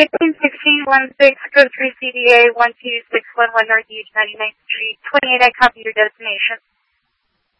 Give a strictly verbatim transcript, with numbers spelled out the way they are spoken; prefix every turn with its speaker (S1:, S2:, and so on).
S1: fifteen sixteen one six, code three C D A one two six one one Northeast ninety-ninth Street, twenty-eight, I copy your destination.